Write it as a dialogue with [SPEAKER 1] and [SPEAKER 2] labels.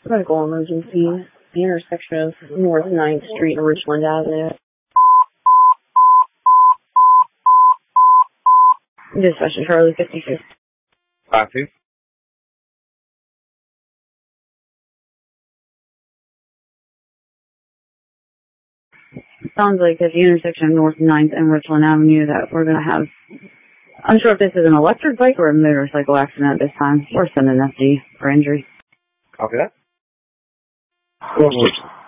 [SPEAKER 1] Medical emergency. The intersection of North 9th Street and Richland Avenue. Dispatch to Charlie 56.
[SPEAKER 2] 5-2.
[SPEAKER 1] Sounds like at the intersection of North 9th and Richland Avenue that we're going to have, I'm sure if this is an electric bike or a motorcycle accident this time. We're sending FD for injury.
[SPEAKER 2] Copy that.